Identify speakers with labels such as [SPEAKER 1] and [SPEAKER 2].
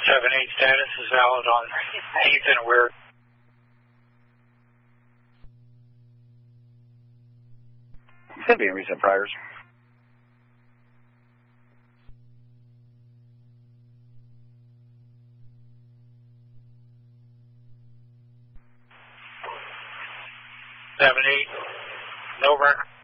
[SPEAKER 1] 7-8 status is valid on 8th and we're
[SPEAKER 2] could be in recent priors.
[SPEAKER 1] no record.